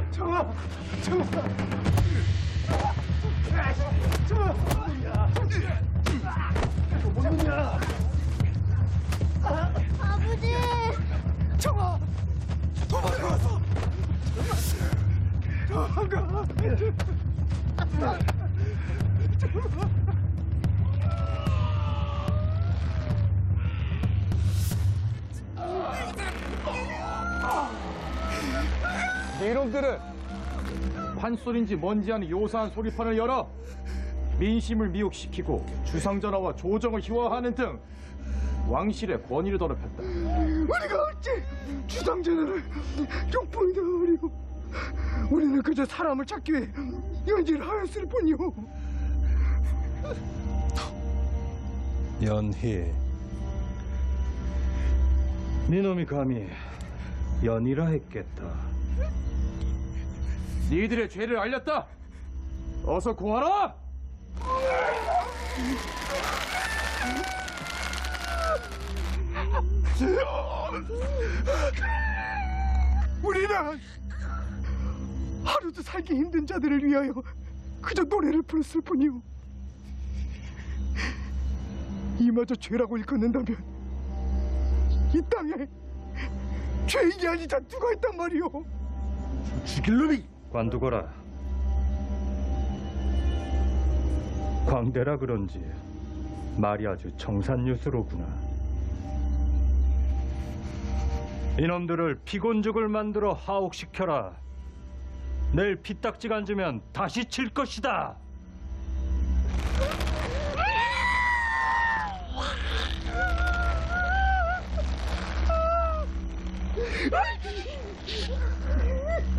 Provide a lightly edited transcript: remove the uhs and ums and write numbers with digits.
정아! 정아! 정아! 못 놓냐? 아버지! 정아! 도망가서! 도망가! 이놈들은 판소리인지 뭔지 아는 요사한 소리판을 열어 민심을 미혹시키고 주상전하와 조정을 희화화하는 등 왕실의 권위를 더럽혔다. 우리가 어째 주상전하를 욕보이다 하리오. 우리는 그저 사람을 찾기 위해 연지를 하였을 뿐이오. 연희, 니놈이 감히 연이라 했겠다. 니들의 죄를 알렸다. 어서 고하라. 우리는 하루도 살기 힘든 자들을 위하여 그저 노래를 부르을 뿐이오. 이마저 죄라고 일컫는다면 이 땅에 죄인이 아닌 자 누가 있단 말이오. 죽일 놈이! 관두거라. 광대라 그런지 말이 아주 정산유수로구나. 이놈들을 피곤죽을 만들어 하옥시켜라. 내일 피딱지가 앉으면 다시 칠 것이다.